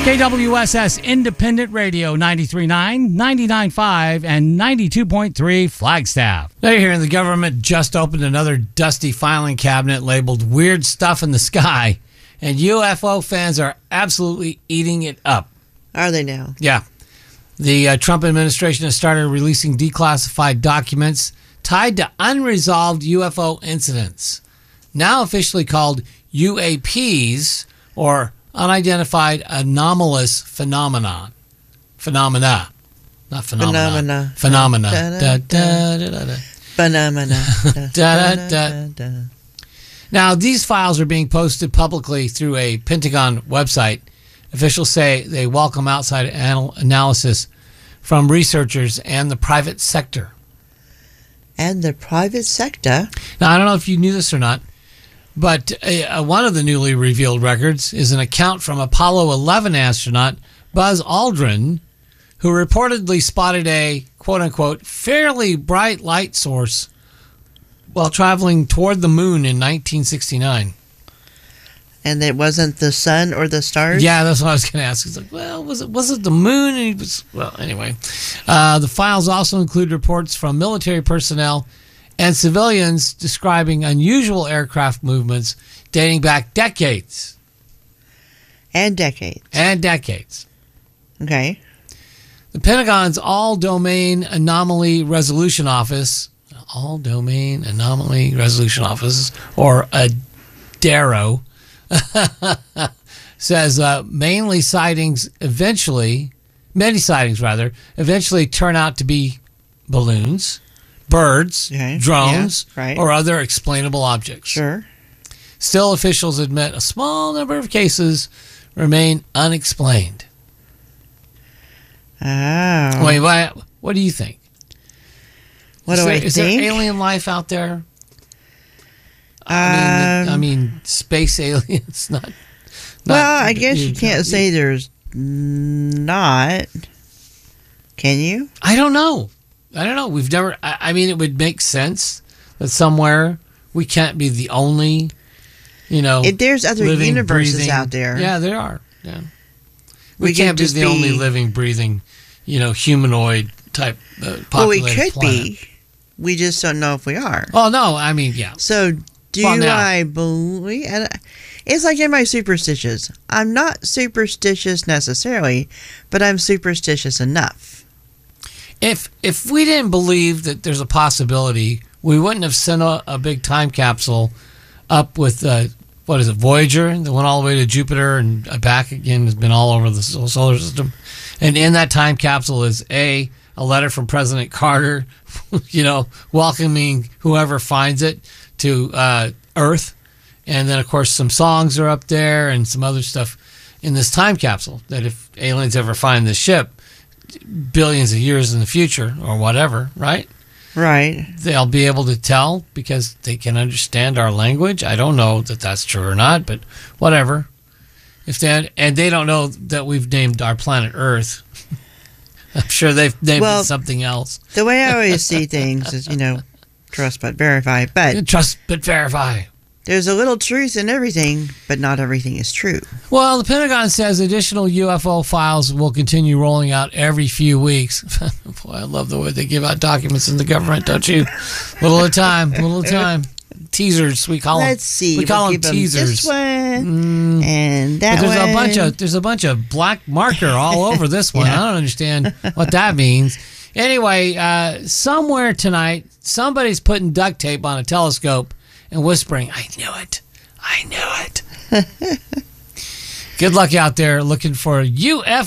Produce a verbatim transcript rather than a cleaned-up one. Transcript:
K W S S Independent Radio, ninety-three point nine, ninety-nine point five, and ninety-two point three Flagstaff. Now you're hearing the government just opened another dusty filing cabinet labeled Weird Stuff in the Sky, and U F O fans are absolutely eating it up. Are they now? Yeah. The uh, Trump administration has started releasing declassified documents tied to unresolved U F O incidents, now officially called U A Ps, or Unidentified Anomalous Phenomenon. Phenomena. Not phenomena. Phenomena. Phenomena. Da, da, Da, da, da, da. Phenomena. Da, da, da, da. Now, these files are being posted publicly through a Pentagon website. Officials say they welcome outside anal- analysis from researchers and the private sector. And the private sector? Now, I don't know if you knew this or not, but uh, one of the newly revealed records is an account from Apollo eleven astronaut Buzz Aldrin, who reportedly spotted a, quote-unquote, fairly bright light source while traveling toward the moon in nineteen sixty-nine. And it wasn't the sun or the stars? Yeah, that's what I was going to ask. It's like, well, was it was it the moon? And he was, well, anyway. Uh, the files also include reports from military personnel and civilians describing unusual aircraft movements dating back decades. And decades. And decades. Okay. The Pentagon's All-Domain Anomaly Resolution Office, All-Domain Anomaly Resolution Office, or A D A R O, says uh, mainly sightings eventually, many sightings rather, eventually turn out to be balloons, birds, Okay. drones, Yeah, right. or other explainable objects. Sure. Still, officials admit a small number of cases remain unexplained. Oh. Wait, what, what do you think? What is do there, I is think? there alien life out there? I mean, Um, I mean, space aliens. Not. not well, I guess you can't say there's not. Can you? I don't know. I don't know. We've never. I, I mean, it would make sense that somewhere we can't be the only. You know, If there's other living, universes breathing- out there. Yeah, there are. Yeah, we, We can't could be just the only be- living, breathing, you know, humanoid type. Uh, Well, we populated could planet. be. We just don't know if we are. Oh no! I mean, yeah. So, do Well, now- I believe? and It's like in my superstitious. I'm not superstitious necessarily, but I'm superstitious enough. If if we didn't believe that there's a possibility, we wouldn't have sent a, a big time capsule up with uh, what is it, Voyager, that went all the way to Jupiter and back again. Has been all over the sol- solar system, and in that time capsule is a a letter from President Carter, you know, welcoming whoever finds it to uh, Earth, and then of course some songs are up there and some other stuff in this time capsule. That if aliens ever find the ship, billions of years in the future or whatever, right? Right. They'll be able to tell because they can understand our language. I don't know that that's true or not, but whatever. If they and they don't know that we've named our planet Earth. I'm sure they've named Well, it something else. The way I always see things is, you know, trust but verify. But Trust but verify. there's a little truth in everything, but not everything is true. Well, the Pentagon says additional U F O files will continue rolling out every few weeks. Boy, I love the way they give out documents in the government, don't you? Little at a time, little at a time. Teasers, we call them. Let's see. We call we'll them give 'em teasers. This one Mm. and that But there's one. a bunch of there's a bunch of black marker all over this one. Yeah. I don't understand what that means. Anyway, uh, somewhere tonight, somebody's putting duct tape on a telescope and whispering, "I knew it, I knew it." Good luck out there looking for U F